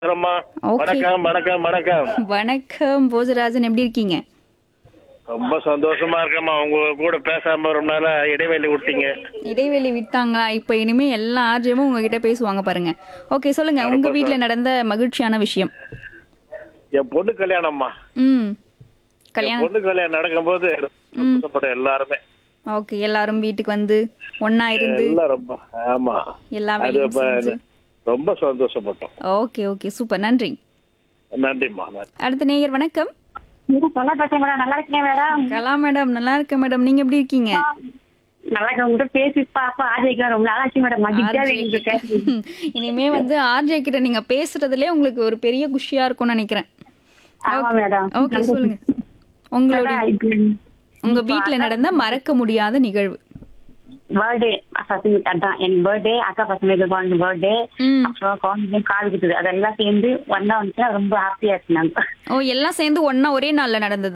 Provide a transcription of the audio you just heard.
அம்மா ஓகே. வணக்கம் வணக்கம் வணக்கம். வணக்கம் போஜராஜன், எப்படி இருக்கீங்க? ரொம்ப சந்தோஷமா இருக்கேம்மா. உங்க கூட பேசாம ரொம்ப நாளா இடைவெளி விட்டீங்க. இடைவெளி விட்டாங்களா? இப்ப இனிமே எல்லா ஆர்ஜியமும் உங்ககிட்ட பேசுவாங்க பாருங்க. ஓகே, சொல்லுங்க. உங்க ரொம்ப வீட்ல சந்தோஷம். நடந்த மகிழ்ச்சியான விஷயம். என் பொண்ணு கல்யாணம்மா. ம். என் கல்யாணம். பொண்ணு கல்யாணம் நடக்கும்போது சந்தோஷப்பட்டோம் எல்லாருமே. ஓகே, எல்லாரும் வீட்டுக்கு வந்து ஒண்ணா இருந்து எல்லாம் ரொம்ப ஆமா. எல்லா அது வேலையும் செஞ்சு. ரொம்ப சந்தோஷப்பட்டோம். ஓகே ஓகே, சூப்பர், நன்றி. நன்றிம்மா நன்றி. அடுத்த நேயர், வணக்கம். மேடம் சொல்ல பேசுறேன் மேடம். நல்லா இருக்கேன் மேடம். கலா மேடம், நல்லா இருக்கேன் மேடம். நீங்க எப்படி இருக்கீங்க? நல்லா இருக்க உங்ககிட்ட பேசி பாப்பா ஆஜய்க்கு ரொம்ப நாளாச்சு மேடம். மகிழ்ச்சியா இருக்கீங்க. இனிமே வந்து ஆர்ஜே கிட்ட நீங்க பேசுறதுலயே உங்களுக்கு ஒரு பெரிய குஷியா இருக்கும்னு நினைக்கிறேன். ஆமா மேடம். ஓகே, சொல்லுங்க. உங்களுடைய உங்க வீட்ல நடந்த மறக்க முடியாத நிகழ்வு. பர்த்டே பசங்க அதான் என் பர்த்டே, அக்கா பசங்களுக்கு குழந்தை பர்த்டே, ம். அப்புறம் குழந்தைங்க காது குத்துது. அதெல்லாம் சேர்ந்து ஒன்னா வந்துச்சுன்னா ரொம்ப ஹாப்பியா இருக்கு நாங்க. ஓ, எல்லாம் சேர்ந்து ஒண்ணா ஒரே நாள்ல நடந்ததா?